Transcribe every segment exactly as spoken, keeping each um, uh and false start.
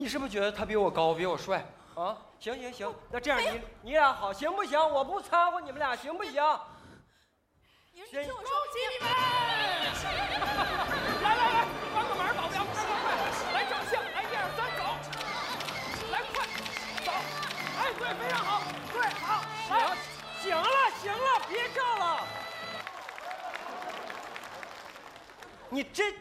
你是不是觉得他比我高，比我帅啊？行行行，那这样你你俩好，行不行？我不掺和你们俩，行不行？ 你听我说， 恭喜你们！来来来，帮个忙，保镖，快快快，来照相，来一二三，走，来快，走，哎，对，非常好，对，好，来， 行了行了，别照了。你这，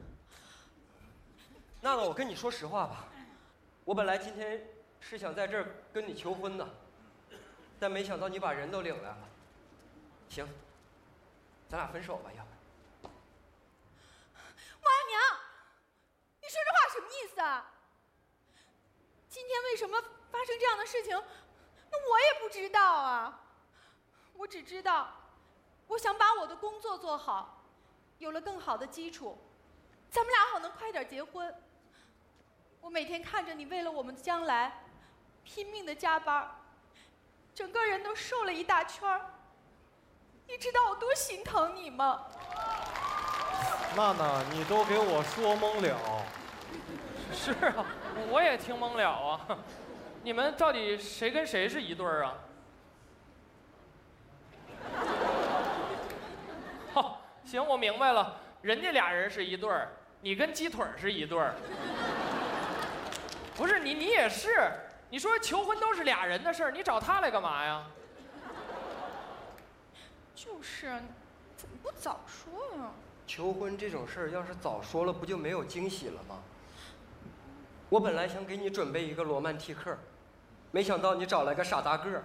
娜娜，我跟你说实话吧，我本来今天是想在这儿跟你求婚的，但没想到你把人都领来了。行，咱俩分手吧，要不？ 王阿娘，你说这话什么意思啊？今天为什么发生这样的事情，那我也不知道啊。我只知道，我想把我的工作做好，有了更好的基础，咱们俩好能快点结婚。我每天看着你为了我们的将来拼命的加班，整个人都瘦了一大圈儿。你知道我多心疼你吗？ 娜娜，你都给我说懵了。 是啊，我也听懵了啊。你们到底谁跟谁是一对儿啊？哦，行，我明白了，人家俩人是一对儿，你跟鸡腿是一对儿。不是你，你也是。你说求婚都是俩人的事儿，你找他来干嘛呀？ 就是，怎么不早说呀？ 求婚这种事儿，要是早说了，不就没有惊喜了吗？我本来想给你准备一个罗曼蒂克，没想到你找来个傻大个儿。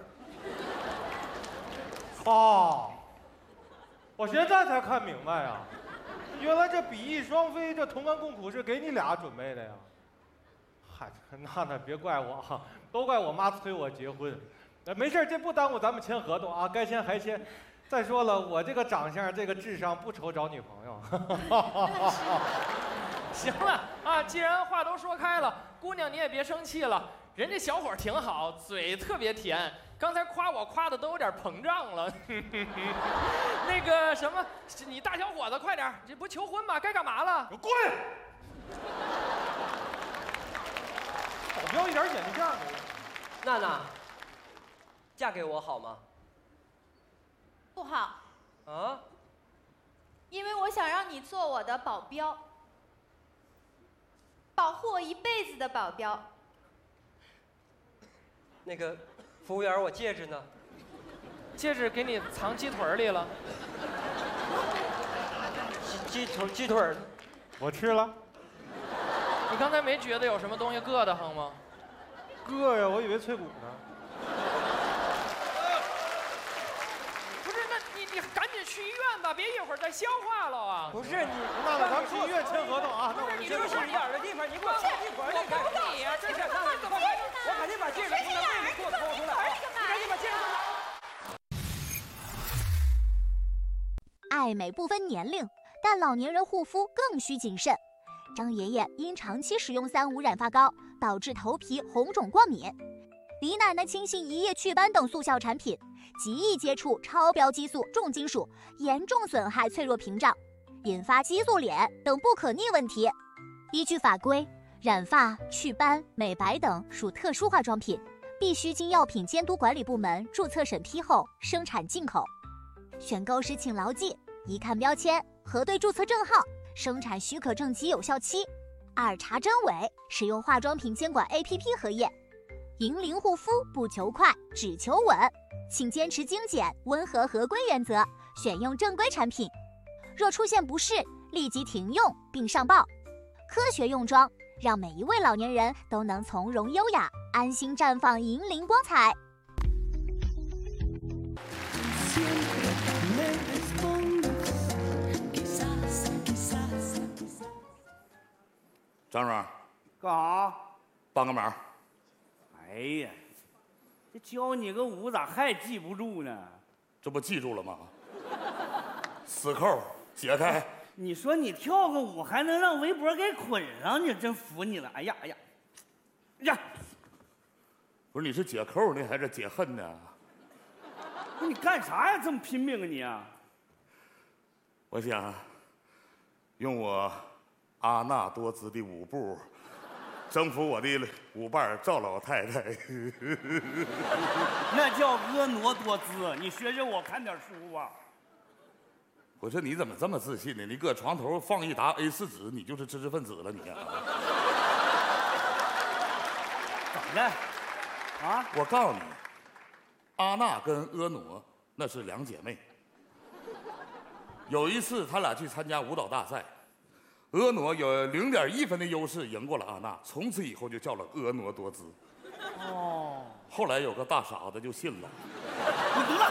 哦，我现在才看明白呀，原来这比翼双飞，这同甘共苦是给你俩准备的呀。嗨，娜娜别怪我哈，都怪我妈催我结婚。呃，没事，这不耽误咱们签合同啊，该签还签。再说了，我这个长相，这个智商，不愁找女朋友。 行了啊，既然话都说开了，姑娘你也别生气了，人家小伙挺好，嘴特别甜，刚才夸我夸的都有点膨胀了。那个什么，你大小伙子快点，这不求婚吗？该干嘛了？ 滚！保镖一点眼力见儿没有。 娜娜，嫁给我好吗？ 不好， 啊？ 因为我想让你做我的保镖，保护我一辈子的保镖。 那个，服务员，我戒指呢？ 戒指给你藏鸡腿里了。 鸡鸡腿鸡腿呢？ 我吃了。 你刚才没觉得有什么东西硌得慌吗？ 硌呀，我以为脆骨呢。 不是，那你你赶紧去医院吧，别一会儿再消化了啊！ 不是你， 娜娜，咱们去医院签合同啊。 不是你就是眼儿的地方，你给我放鸡腿儿， 我不理呀，这是娜娜，你快快，我赶紧把戒指从他胃里给我抠出来啊！你赶紧把戒指。 爱美不分年龄，但老年人护肤更需谨慎。张爷爷因长期使用三无染发膏，导致头皮红肿过敏；李奶奶轻信一夜祛斑等速效产品，极易接触超标激素、重金属，严重损害脆弱屏障，引发激素脸等不可逆问题。依据法规，染发、祛斑、美白等属特殊化妆品，必须经药品监督管理部门注册审批后生产进口。选购时请牢记：一看标签，核对注册证号、生产许可证及有效期；二查真伪，使用化妆品监管 A P P 核验。银龄护肤不求快，只求稳，请坚持精简、温和合规原则，选用正规产品。若出现不适，立即停用并上报。科学用妆，让每一位老年人都能从容优雅、安心绽放银龄光彩。 张庄， 干啥？ 帮个忙。 哎呀，这教你个舞咋还记不住呢？ 这不记住了吗？死扣解开。 你说你跳个舞还能让围脖给捆上，你真服你了！哎呀哎呀，呀！ 不是你是解扣呢还是解恨呢？ 不是你干啥呀？这么拼命啊你啊！ 我想用我阿纳多姿的舞步， 征服我的舞伴赵老太太。 那叫婀娜多姿，你学学我，看点书吧。 我说你怎么这么自信呢？你搁床头放一沓 A 四 纸，你就是知识分子了你啊！ 怎么的？啊？ 我告诉你，阿娜跟婀娜那是两姐妹。有一次，他俩去参加舞蹈大赛，婀娜有零点一分的优势赢过了阿娜，从此以后就叫了婀娜多姿。 哦。 后来有个大傻子就信了。 滚犊子！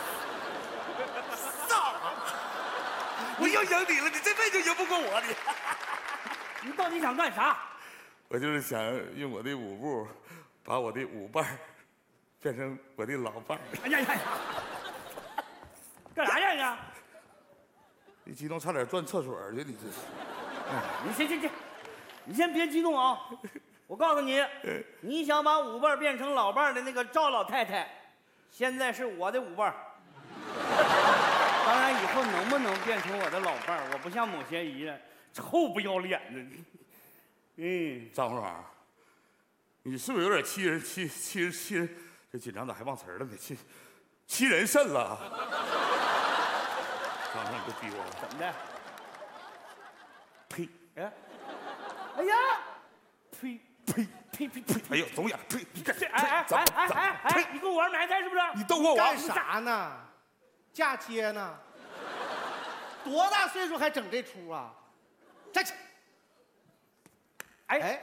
傻！我要赢你了，你这辈子赢不过我你。 你到底想干啥？ 我就是想用我的舞步，把我的舞伴变成我的老伴儿。 哎呀呀呀！干啥呀你？一激动差点转厕所去，你这是。 哎，你先先先，你先别激动啊！我告诉你，你想把舞伴变成老伴的那个赵老太太，现在是我的舞伴。当然，以后能不能变成我的老伴儿，我不像某些人臭不要脸的。嗯， 张红华，你是不是有点欺人欺欺人欺人？这紧张咋还忘词了呢？欺欺人甚了。张红，别逼我了。 怎么的？ 呸！ 哎，哎呀，呸呸呸呸呸！ 哎呦，总眼呸！你干这哎哎哎哎哎哎！你跟我玩埋汰是不是？ 你逗我玩干啥呢？嫁接呢？多大岁数还整这出啊？站起！ 哎哎，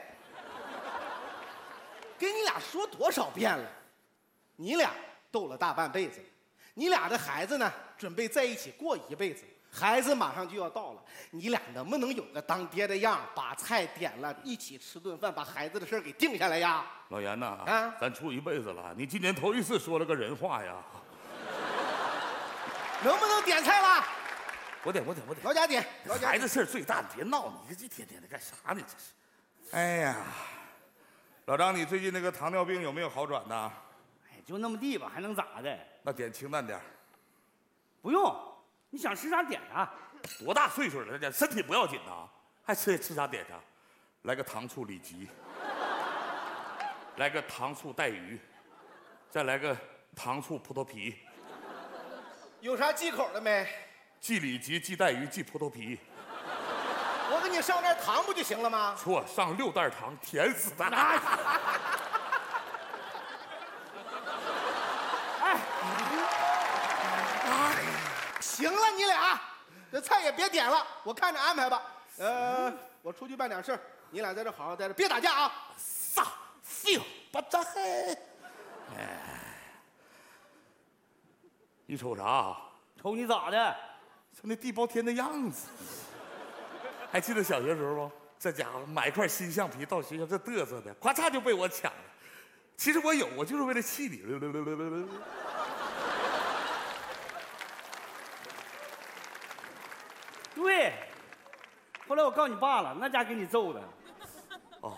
跟你俩说多少遍了，你俩斗了大半辈子，你俩的孩子呢，准备在一起过一辈子。孩子马上就要到了，你俩能不能有个当爹的样，把菜点了，一起吃顿饭，把孩子的事给定下来呀？ 老严呐， 啊， 咱处一辈子了，你今年头一次说了个人话呀。 能不能点菜了？ 我点，我点，我点。 老贾点，老贾。 孩子事儿最大，你别闹，你这一天天的干啥呢？这是。哎呀，老张，你最近那个糖尿病有没有好转呢？ 哎，就那么地吧，还能咋的？ 那点清淡点。 不用，你想吃啥点啥。 多大岁数了，这身体不要紧呐，还吃吃啥点啥？来个糖醋里脊，来个糖醋带鱼，再来个糖醋葡萄皮。 有啥忌口的没？ 忌里脊，忌带鱼，忌葡萄皮。 我给你上点糖不就行了吗？ 错，上六袋糖，甜死的。 哎，哎，行了，你俩，这菜也别点了，我看着安排吧。呃，我出去办点事儿，你俩在这好好待着，别打架啊！ 撒filho把扎黑。哎，你瞅啥？ 瞅你咋的？ 瞅那地包天的样子。还记得小学时候不？这家伙买一块新橡皮到学校这嘚瑟的，咔嚓就被我抢了。其实我有，我就是为了气你。 对，后来我告你爸了，那家给你揍的。 哦。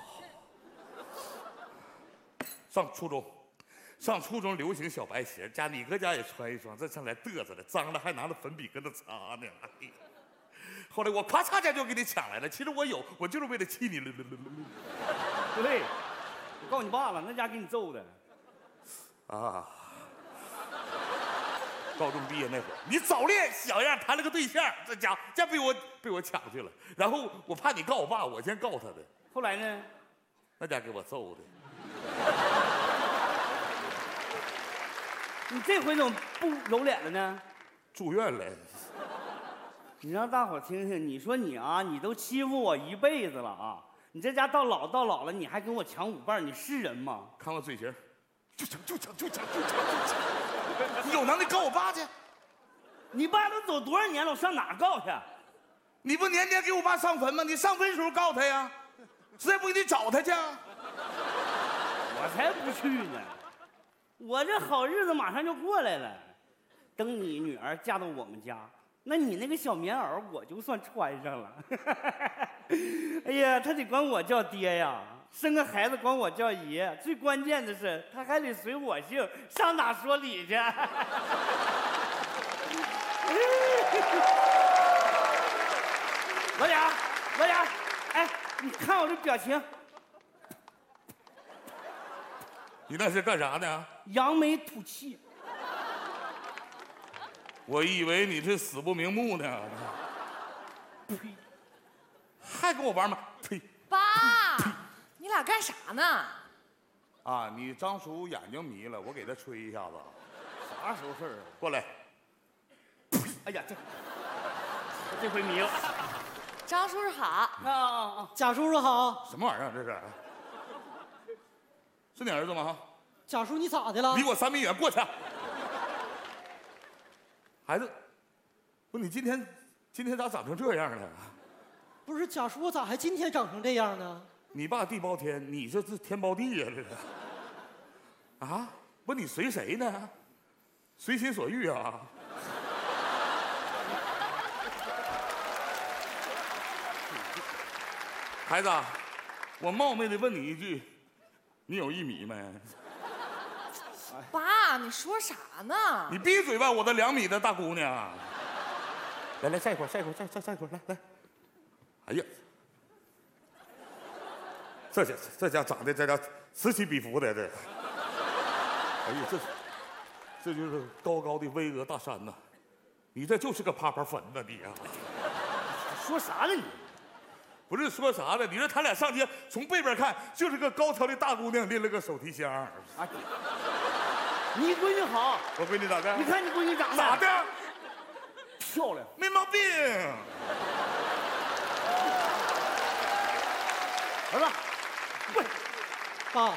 上初中，上初中流行小白鞋，家你搁家也穿一双，这上来嘚瑟的，脏了还拿着粉笔跟他擦呢。哎呀，后来我咔嚓家就给你抢来了。其实我有，我就是为了气你。 对，我告你爸了，那家给你揍的。 啊。高中毕业那会儿，你早恋小样谈了个对象，这家伙这被我被我抢去了。然后我怕你告我爸，我先告他的。 后来呢？ 那家给我揍的。 你这回怎么不揉脸了呢？ 住院了。 你让大伙听听，你说你啊，你都欺负我一辈子了啊！你这家到老到老了，你还跟我抢舞伴，你是人吗？ 看我嘴型，就抢就抢就抢就抢就抢！你有能耐告我爸去。 你爸都走多少年了，我上哪儿告去？ 你不年年给我爸上坟吗？你上坟时候告他呀，实在不行你找他去。 我才不去呢！我这好日子马上就过来了，等你女儿嫁到我们家，那你那个小棉袄我就算穿上了。哎呀，他得管我叫爹呀，生个孩子管我叫爷，最关键的是他还得随我姓，上哪说理去？老贾，老贾，哎，你看我这表情， 你那是干啥呢？ 扬眉吐气。 我以为你是死不瞑目呢。呸！还跟我玩吗？呸！ 爸，你俩干啥呢？ 啊，你张叔眼睛迷了，我给他吹一下子。 啥时候事儿啊？ 过来。 哎呀，这这回迷了。 张叔叔好。 啊啊啊！ 贾叔叔好。 什么玩意儿这是？是你儿子吗？ 贾叔，你咋的了？ 离我三米远，过去。孩子，不，你今天今天咋长成这样了？ 不是贾叔，我咋还今天长成这样呢？ 你爸地包天，你这是天包地呀、啊，这是。啊？不，你随谁呢？随心所欲啊！孩子，我冒昧的问你一句，你有一米没？ 爸，你说啥呢？ 你闭嘴吧，我的两米的大姑娘。来来，晒一会儿，晒一会儿，晒晒晒一会儿，来来。哎呀，这家这家长得这家此起彼伏的这。哎呀，这这就是高高的巍峨大山呐！你这就是个趴趴坟呐，你呀、啊！ 说啥呢你？ 不是说啥呢？你说他俩上街，从背边看就是个高挑的大姑娘拎了个手提箱。啊， 你闺女好， 我闺女咋的？ 你看你闺女长得咋的？ 漂亮， 没毛病。 儿子，过来。 爸，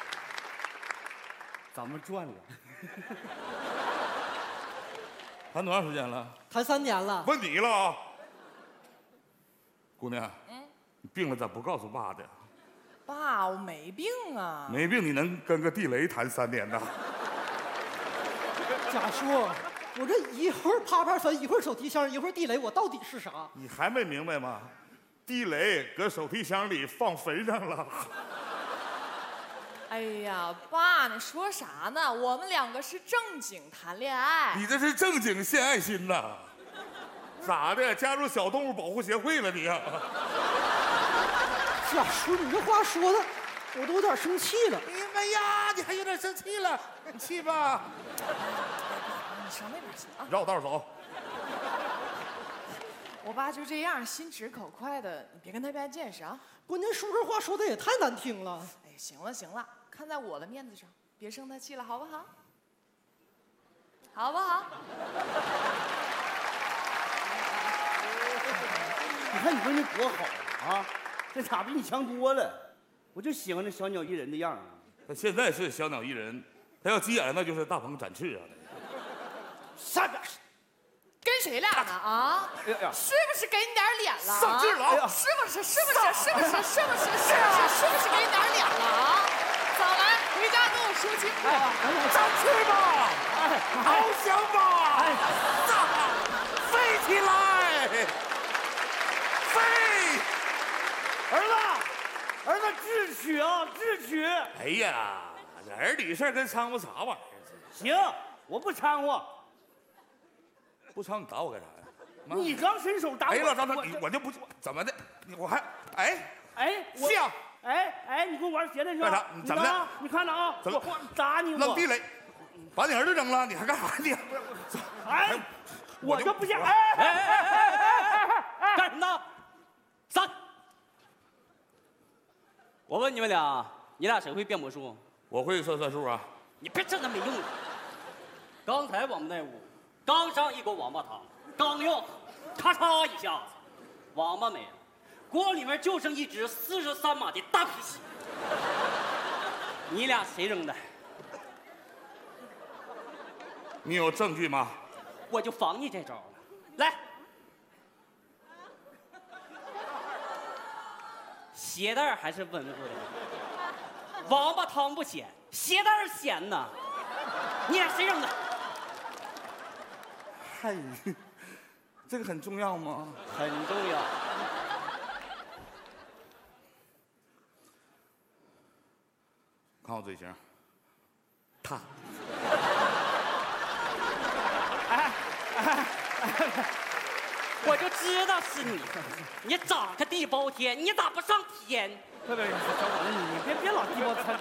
咱们赚了。 谈多长时间了？ 谈三年了。 问你了啊，姑娘。嗯。你病了咋不告诉爸的？ 爸，我没病啊。 没病，你能跟个地雷谈三年呐？ 贾叔，我这一会儿趴趴坟，一会儿手提箱，一会儿地雷，我到底是啥？ 你还没明白吗？地雷搁手提箱里放坟上了。 哎呀，爸，你说啥呢？我们两个是正经谈恋爱。 你这是正经献爱心呐？咋的？加入小动物保护协会了你、啊？ 贾叔，你这话说的，我都有点生气了。 哎呀妈呀，你还有点生气了？你气吧。 你上那边去啊！ 绕道走。 我爸就这样，心直口快的，你别跟他掰见识啊！ 关键叔这话说的也太难听了。 哎，行了行了，看在我的面子上，别生他气了，好不好？好不好？ 你看你闺女多好啊！这咋比你强多了？我就喜欢这小鸟依人的样儿。 他现在是小鸟依人，他要急眼那就是大鹏展翅啊！ 上边去！ 跟谁俩呢啊？ 哎呀， 是不是给你点脸了？ 上劲了啊！ 是不是？是不是？是不是？是不是？是不是？是不是给你点脸了啊？早来，回家跟我说清楚。 上去吧！哎，翱翔吧！哎，飞起来！飞！ 儿子，儿子智取啊，智取！ 哎呀，这儿女事跟掺和啥玩意儿？ 行，我不掺和。 不掺你打我干啥呀？ 你刚伸手打我。 哎，老张，你我就不怎么的，我还哎哎像哎哎，你跟我玩鞋的是吧？ 干啥？你怎么的？ 你看着啊， 怎么我打你？ 扔地雷，把你儿子扔了，你还干啥呢？ 哎，我就不信！哎哎哎哎哎哎！ 干什么呢？三。我问你们俩，你俩谁会变魔术？ 我会算算数啊。 你别整那没用的。刚才我们那屋刚上一锅王八汤，刚用，咔嚓一下子，王八没了，锅里面就剩一只四十三码的大皮鞋。你俩谁扔的？ 你有证据吗？ 我就防你这招了。来，鞋带还是温乎的，王八汤不咸，鞋带咸呐。你俩谁扔的？ 嗨，这个很重要吗？ 很重要。 看我嘴型，他。 哎哎哎！我就知道是你，你长个地包天，你咋不上天？ 别别别，小伙子，你你别别老地包天。